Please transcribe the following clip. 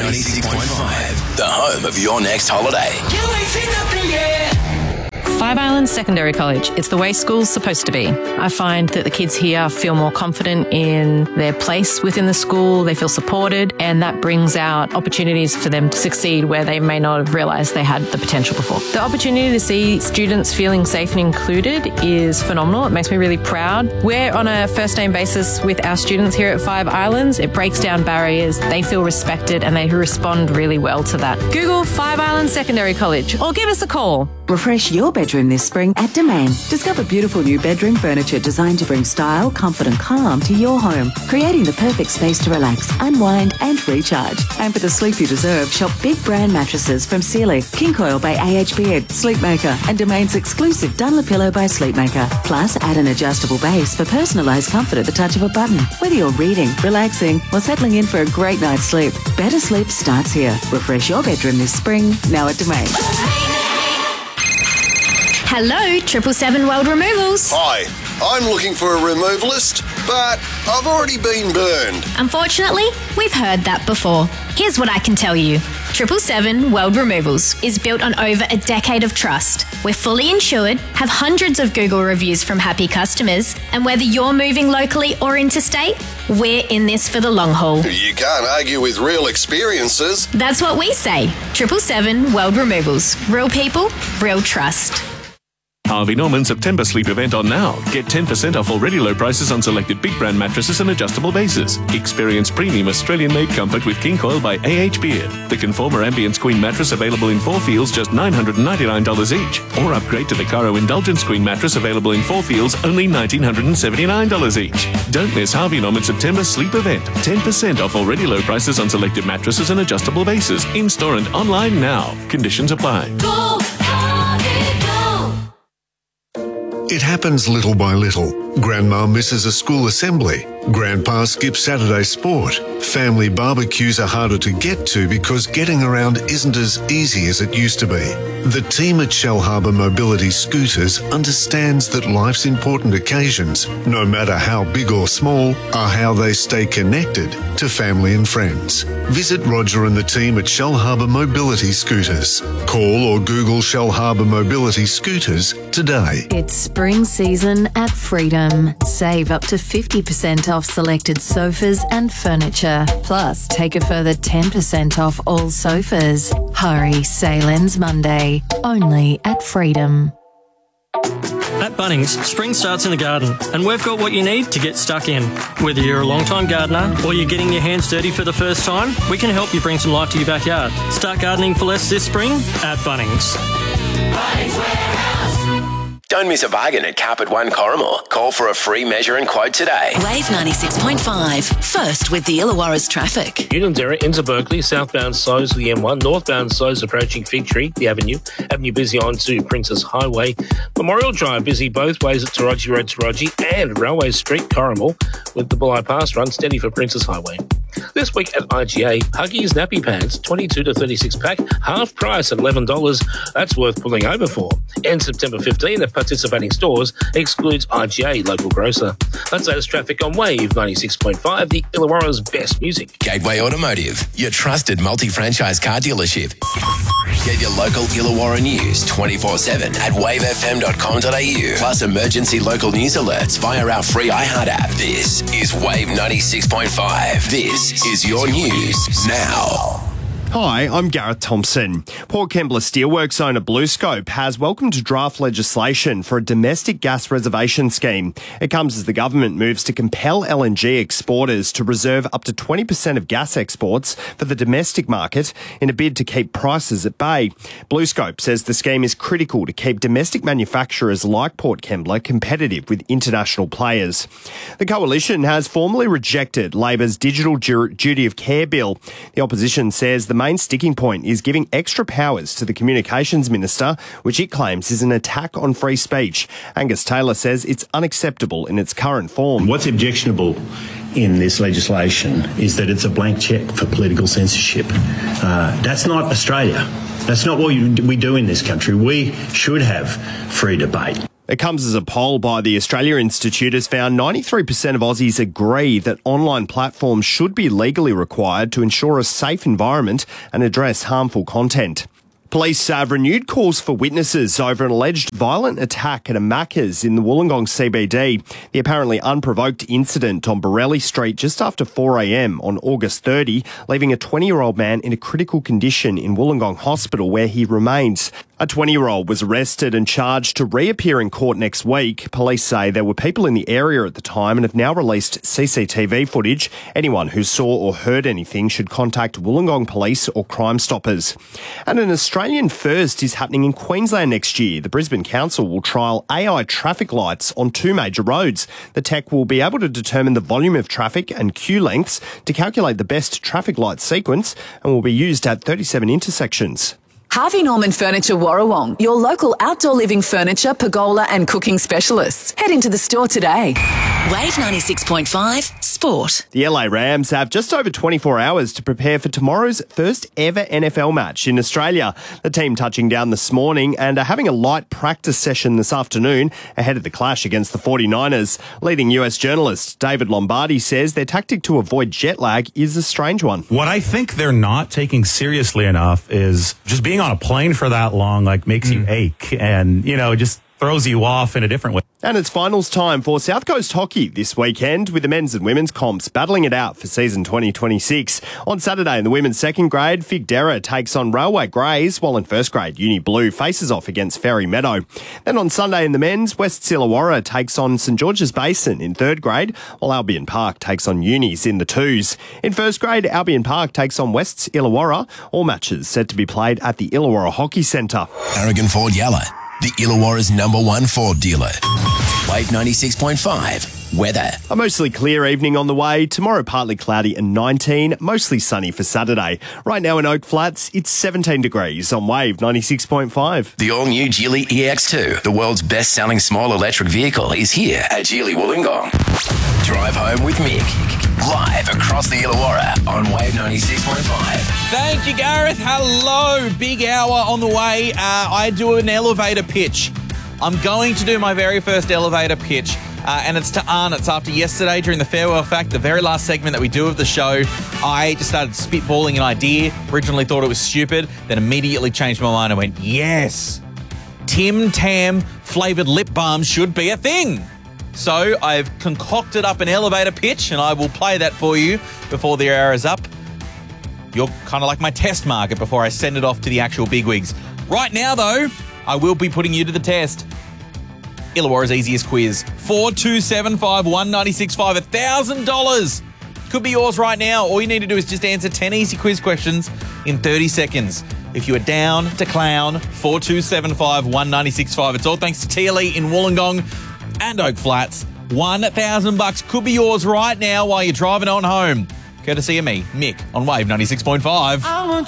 96.5, the home of your next holiday. Five Islands Secondary College. It's the way school's supposed to be. I find that the kids here feel more confident in their place within the school. They feel supported, and that brings out opportunities for them to succeed where they may not have realised they had the potential before. The opportunity to see students feeling safe and included is phenomenal. It makes me really proud. We're on a first-name basis with our students here at Five Islands. It breaks down barriers. They feel respected, and they respond really well to that. Google Five Islands Secondary College or give us a call. Refresh your bedroom this spring at Domain. Discover beautiful new bedroom furniture designed to bring style, comfort and calm to your home, creating the perfect space to relax, unwind and recharge. And for the sleep you deserve, shop big brand mattresses from Sealy, King Coil by AHB, Sleepmaker and Domain's exclusive Dunlopillow by Sleepmaker. Plus, add an adjustable base for personalised comfort at the touch of a button. Whether you're reading, relaxing or settling in for a great night's sleep, better sleep starts here. Refresh your bedroom this spring, now at Domain. Hello, 777 World Removals. Hi, I'm looking for a removalist, but I've already been burned. Unfortunately, we've heard that before. Here's what I can tell you. 777 World Removals is built on over a decade of trust. We're fully insured, have hundreds of Google reviews from happy customers, and whether you're moving locally or interstate, we're in this for the long haul. You can't argue with real experiences. That's what we say. 777 World Removals. Real people, real trust. Harvey Norman September sleep event on now. Get 10% off already low prices on selected big brand mattresses and adjustable bases. Experience premium Australian-made comfort with King Coil by AH Beard. The Conformer Ambience Queen mattress available in 4 feels just $999 each. Or upgrade to the Caro Indulgence Queen mattress available in 4 feels only $1,979 each. Don't miss Harvey Norman September sleep event. 10% off already low prices on selected mattresses and adjustable bases. In-store and online now. Conditions apply. Go, Harvey, go. It happens little by little. Grandma misses a school assembly. Grandpa skips Saturday sport. Family barbecues are harder to get to because getting around isn't as easy as it used to be. The team at Shellharbour Mobility Scooters understands that life's important occasions, no matter how big or small, are how they stay connected to family and friends. Visit Roger and the team at Shellharbour Mobility Scooters. Call or Google Shellharbour Mobility Scooters today. It's spring season at Freedom. Save up to 50% off selected sofas and furniture. Plus, take a further 10% off all sofas. Hurry, sale ends Monday. Only at Freedom. At Bunnings, spring starts in the garden, and we've got what you need to get stuck in. Whether you're a long-time gardener or you're getting your hands dirty for the first time, we can help you bring some life to your backyard. Start gardening for less this spring at Bunnings. Bunnings Warehouse. Don't miss a bargain at Carpet One Corrimal. Call for a free measure and quote today. Wave 96.5. First with the Illawarra's traffic. Unanderra into Berkeley, southbound slows for the M1, northbound slows approaching Fig Tree, the Avenue busy on to Princess Highway, Memorial Drive busy both ways at Taraji Road, Taraji, and Railway Street, Corrimal, with the Bulli Pass run steady for Princess Highway. This week at IGA, Huggies nappy pads, 22 to 36 pack, half price at $11. That's worth pulling over for. And September 15 at participating stores excludes IGA local grocer. That's latest traffic on Wave 96.5, the Illawarra's best music. Gateway Automotive, your trusted multi-franchise car dealership. Get your local Illawarra news 24/7 at wavefm.com.au. Plus emergency local news alerts via our free iHeart app. This is Wave 96.5. This is your news now. Hi, I'm Gareth Thompson. Port Kembla Steelworks owner BlueScope has welcomed draft legislation for a domestic gas reservation scheme. It comes as the government moves to compel LNG exporters to reserve up to 20% of gas exports for the domestic market in a bid to keep prices at bay. BlueScope says the scheme is critical to keep domestic manufacturers like Port Kembla competitive with international players. The coalition has formally rejected Labor's digital duty of care bill. The opposition says the main sticking point is giving extra powers to the Communications Minister, which it claims is an attack on free speech. Angus Taylor says it's unacceptable in its current form. What's objectionable in this legislation is that it's a blank cheque for political censorship. That's not Australia. That's not what we do in this country. We should have free debate. It comes as a poll by the Australia Institute has found 93% of Aussies agree that online platforms should be legally required to ensure a safe environment and address harmful content. Police have renewed calls for witnesses over an alleged violent attack at a Macca's in the Wollongong CBD. The apparently unprovoked incident on Borelli Street just after 4 a.m. on August 30, leaving a 20-year-old man in a critical condition in Wollongong Hospital where he remains. A 20-year-old was arrested and charged to reappear in court next week. Police say there were people in the area at the time and have now released CCTV footage. Anyone who saw or heard anything should contact Wollongong Police or Crime Stoppers. And an Australian first is happening in Queensland next year. The Brisbane Council will trial AI traffic lights on 2 major roads. The tech will be able to determine the volume of traffic and queue lengths to calculate the best traffic light sequence and will be used at 37 intersections. Harvey Norman Furniture Warrawong, your local outdoor living furniture, pergola and cooking specialists. Head into the store today. Wave 96.5 Sport. The LA Rams have just over 24 hours to prepare for tomorrow's first ever NFL match in Australia. The team touching down this morning and are having a light practice session this afternoon ahead of the clash against the 49ers. Leading US journalist David Lombardi says their tactic to avoid jet lag is a strange one. What I think they're not taking seriously enough is just being on a plane for that long, makes you ache and, just throws you off in a different way. And it's finals time for South Coast Hockey this weekend with the men's and women's comps battling it out for season 2026. On Saturday in the women's second grade, Figdera takes on Railway Greys, while in first grade, Uni Blue faces off against Ferry Meadow. Then on Sunday in the men's, West Illawarra takes on St George's Basin in third grade, while Albion Park takes on Unis in the twos. In first grade, Albion Park takes on West's Illawarra. All matches set to be played at the Illawarra Hockey Centre. Aragon Ford Yalla, the Illawarra's #1 Ford dealer. Wave 96.5. Weather. A mostly clear evening on the way. Tomorrow partly cloudy and 19. Mostly sunny for Saturday. Right now in Oak Flats, it's 17 degrees on Wave 96.5. The all-new Geely EX2, the world's best-selling small electric vehicle, is here at Geely Wollongong. Drive home with Mick. Live across the Illawarra on Wave 96.5. Thank you, Gareth. Hello. Big hour on the way. I do an elevator pitch. I'm going to do my very first elevator pitch, and it's to Arn. It's after yesterday during the Farewell Fact, the very last segment that we do of the show. I just started spitballing an idea. Originally thought it was stupid, then immediately changed my mind and went, yes, Tim Tam flavoured lip balm should be a thing. So I've concocted up an elevator pitch, and I will play that for you before the hour is up. You're kind of like my test market before I send it off to the actual bigwigs. Right now, though, I will be putting you to the test. Illawarra's easiest quiz. 4275 196.5, $1,000 could be yours right now. All you need to do is just answer 10 easy quiz questions in 30 seconds. If you are down to clown, 4275 196.5. It's all thanks to TLE in Wollongong and Oak Flats. $1,000 could be yours right now while you're driving on home. Courtesy of me, Mick, on Wave 96.5.